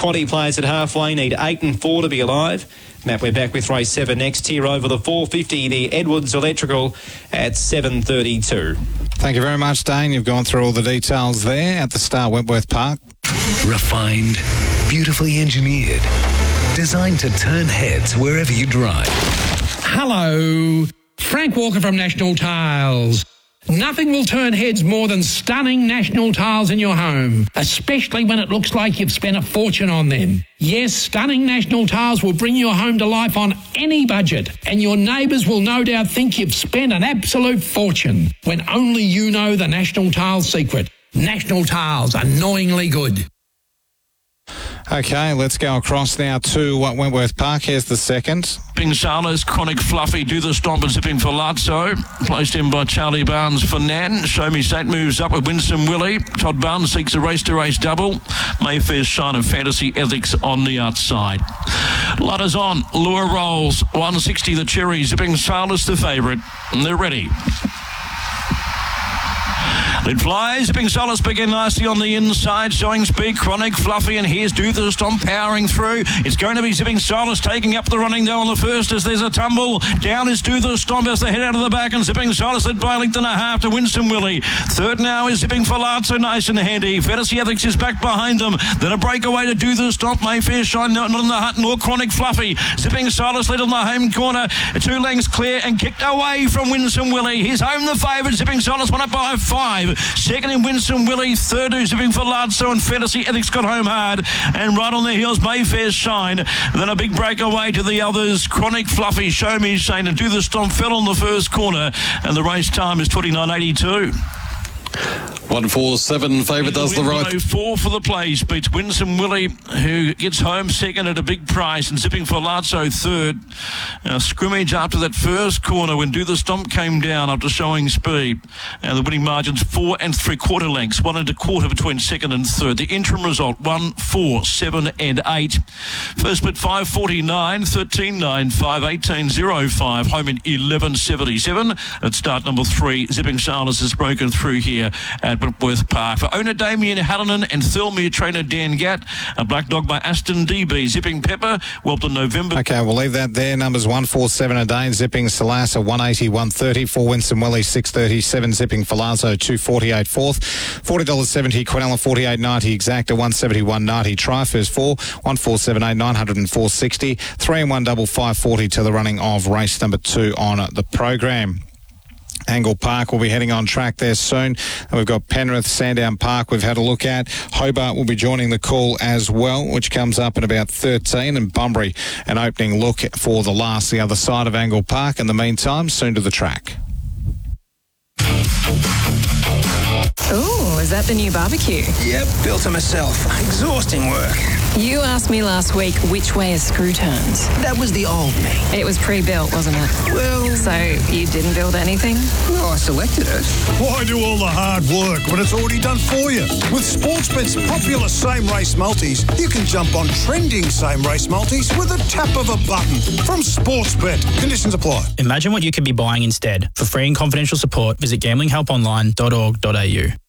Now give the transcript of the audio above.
Quaddy players at halfway need 8 and 4 to be alive. Matt, we're back with race 7 next here over the 450. The Edwards Electrical at 7:32. Thank you very much, Dane. You've gone through all the details there at the Star Wentworth Park. Refined, beautifully engineered, designed to turn heads wherever you drive. Hello, Frank Walker from National Tiles. Nothing will turn heads more than stunning National Tiles in your home, especially when it looks like you've spent a fortune on them. Yes, stunning National Tiles will bring your home to life on any budget, and your neighbours will no doubt think you've spent an absolute fortune when only you know the National Tiles secret. National Tiles, annoyingly good. Okay, let's go across now to Wentworth Park. Here's the second. Salas, Chronic Fluffy, Do the Stomp and Zipping for Lazzo. Placed in by Charlie Barnes for Nan. Show Me Saint moves up with Winsome Willie. Todd Barnes seeks a race-to-race double. Mayfair's Shine of Fantasy Ethics on the outside. Ludders on. Lure rolls. 160 the Cherry. Zipping Salas the favourite. And they're ready. It flies, Zipping Solace begin nicely on the inside, showing speed, Chronic, Fluffy, and here's Do the Stomp powering through. It's going to be Zipping Solace taking up the running though on the first as there's a tumble. Down is Do the Stomp as they head out of the back, and Zipping Solace led by a length and a half to Winston Willie. Third now is Zipping for Lazzo, nice and handy. Fantasy Ethics is back behind them. Then a breakaway to Do the Stomp. Mayfair Shine not in the hut, nor Chronic Fluffy. Zipping Solace led on the home corner. 2 lengths clear and kicked away from Winston Willie. He's home the favourite. Zipping Solace won up by 5. Second in Winston Willie, third who's Zipping for Lazzo, and Fantasy Ethics got home hard. And right on their heels, Mayfair's Shine. Then a big breakaway to the others. Chronic Fluffy, Show Me Saint, and Do the Stomp fell on the first corner. And the race time is 29.82. 147 favourite does the right. 4 for the place, beats Winsome Willie, who gets home second at a big price, and Zipping for Lazzo third. Now, scrimmage after that first corner when Do the Stomp came down after showing speed. And the winning margin's 4 3/4 lengths, 1 1/4 between second and third. The interim result 1, 4, 7 and 8. First split 5:49, 13.9, 5, 18.05. Home in 11.77. At start number 3, Zipping Salas has broken through here at Wentworth Park. For owner Damien Hallinan and Thirlmere trainer Dan Gatt, a black dog by Aston DB. Zipping Pepper, Whelpton November. Okay, we'll leave that there. Numbers 147 a day. Zipping Salasa 180, 130. For Winston Willie 637. Zipping Falazzo 248 fourth. $40.70. Quinella 48.90. Exacta 170, 190. Try first 4 1478 904 60. 3 and 1 double 540 to the running of race number 2 on the program. Angle Park will be heading on track there soon. And we've got Penrith, Sandown Park we've had a look at. Hobart will be joining the call as well, which comes up in about 13. And Bunbury, an opening look for the other side of Angle Park. In the meantime, soon to the track. Ooh, is that the new barbecue? Yep, built it myself. Exhausting work. You asked me last week which way a screw turns. That was the old me. It was pre-built, wasn't it? Well... So you didn't build anything? Well, I selected it. Why do all the hard work when it's already done for you? With Sportsbet's popular same-race multis, you can jump on trending same-race multis with a tap of a button. From Sportsbet. Conditions apply. Imagine what you could be buying instead. For free and confidential support, visit gamblinghelponline.org.au.